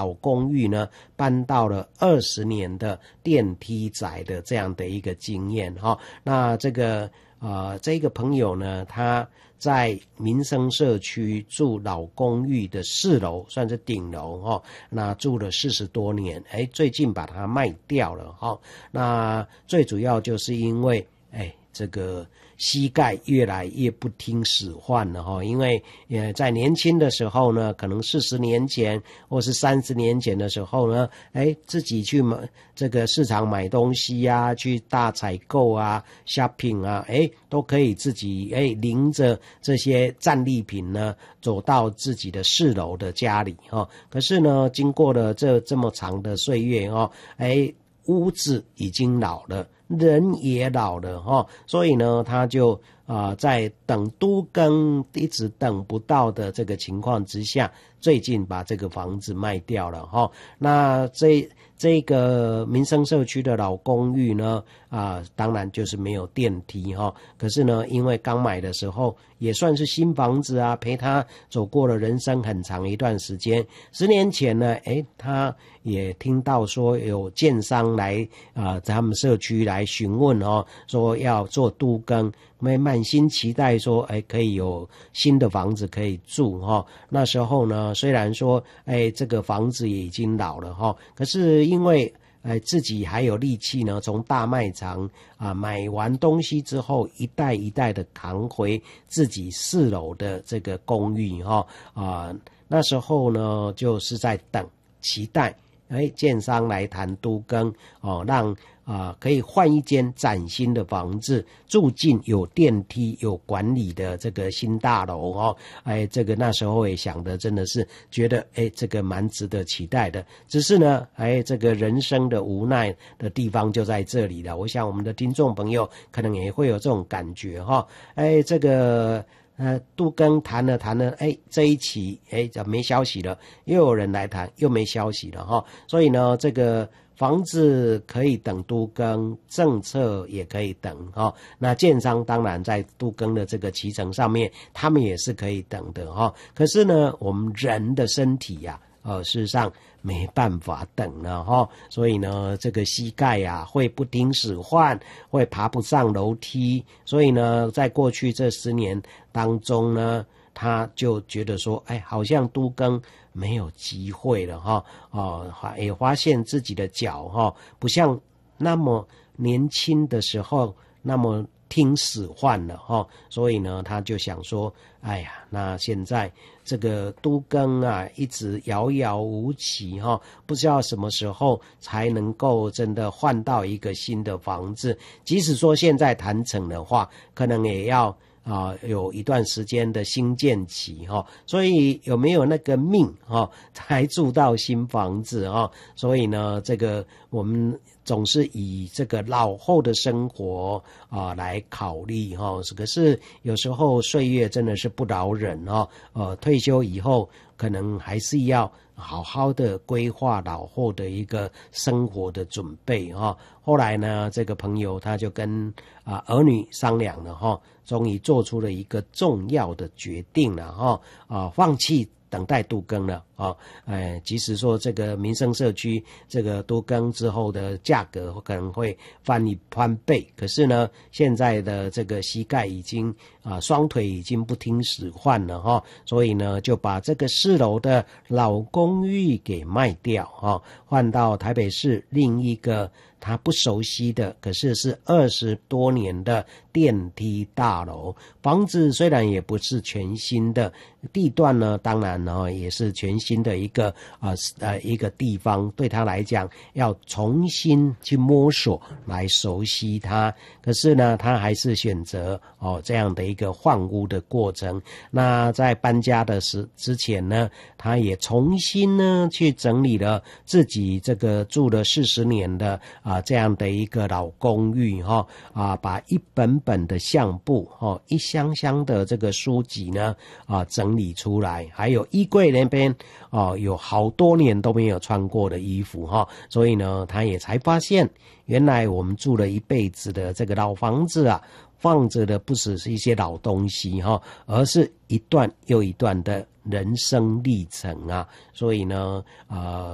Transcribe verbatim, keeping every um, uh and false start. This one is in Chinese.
老公寓呢搬到了二十年的电梯宅的这样的一个经验哈。那这个呃这个朋友呢，他在民生社区住老公寓的四楼，算是顶楼哈。那住了四十多年，哎，最近把它卖掉了哈。那最主要就是因为哎这个膝盖越来越不听使唤了哈，因为呃在年轻的时候呢，可能四十年前或是三十年前的时候呢，哎自己去买这个市场买东西啊，去大采购啊 shopping 啊，哎都可以自己哎拎着这些战利品呢走到自己的四楼的家里哈。可是呢，经过了这这么长的岁月哈，哎屋子已经老了，人也老了哈，所以呢，他就啊、呃、在等都更一直等不到的这个情况之下，最近把这个房子卖掉了哈。那这这个民生社区的老公寓呢，啊、呃，当然就是没有电梯哈。可是呢，因为刚买的时候也算是新房子啊，陪他走过了人生很长一段时间。十年前呢，诶，他也听到说有建商来啊、呃，在他们社区来询问哦，说要做都更，没满心期待说，哎，可以有新的房子可以住哈、哦。那时候呢，虽然说，哎，这个房子也已经老了哈、哦，可是因为哎自己还有力气呢，从大卖场啊买完东西之后，一袋一袋的扛回自己四楼的这个公寓哈、哦、啊，那时候呢就是在等期待。哎，建商来谈都更哦，让啊、呃、可以换一间崭新的房子，住进有电梯、有管理的这个新大楼哦。哎，这个那时候也想的，真的是觉得哎，这个蛮值得期待的。只是呢，哎，这个人生的无奈的地方就在这里了。我想我们的听众朋友可能也会有这种感觉哈、哦。哎，这个。呃，都更谈了谈了，哎，这一期哎没消息了，又有人来谈，又没消息了哈。所以呢，这个房子可以等都更，政策也可以等哈。那建商当然在都更的这个期程上面，他们也是可以等的哈。可是呢，我们人的身体呀、啊，呃，事实上没办法等了哈，所以呢，这个膝盖啊会不听使唤，会爬不上楼梯，所以呢，在过去这十年当中呢，他就觉得说，哎，好像都更没有机会了哈，哦，也发现自己的脚哈，不像那么年轻的时候那么听使唤了哈，所以呢，他就想说，哎呀，那现在这个都更啊，一直遥遥无期哈，不知道什么时候才能够真的换到一个新的房子。即使说现在谈成的话，可能也要啊有一段时间的新建期哈，所以有没有那个命哈，才住到新房子哈？所以呢，这个我们总是以这个老后的生活啊来考虑哈，可是有时候岁月真的是不饶人哈，呃，退休以后可能还是要好好的规划老后的一个生活的准备哈。后来呢，这个朋友他就跟啊儿女商量了哈，终于做出了一个重要的决定了哈，啊，放弃等待都更了啊，哎，即使说这个民生社区这个都更之后的价格可能会翻一翻倍，可是呢，现在的这个膝盖已经啊双腿已经不听使唤了哈，所以呢就把这个四楼的老公寓给卖掉哈，换到台北市另一个他不熟悉的，可是是二十多年的电梯大楼。房子虽然也不是全新的，地段呢当然呢也是全新的一个呃呃一个地方，对他来讲要重新去摸索来熟悉它。可是呢，他还是选择哦这样的一个换屋的过程。那在搬家的时之前呢，他也重新呢去整理了自己这个住了四十年的啊这样的一个老公寓哈啊，把一本本的相簿哦，一箱箱的这个书籍呢啊整理出来，还有衣柜那边哦有好多年都没有穿过的衣服哈，所以呢，他也才发现原来我们住了一辈子的这个老房子啊，放着的不只是一些老东西哈，而是一段又一段的人生历程啊，所以呢，呃。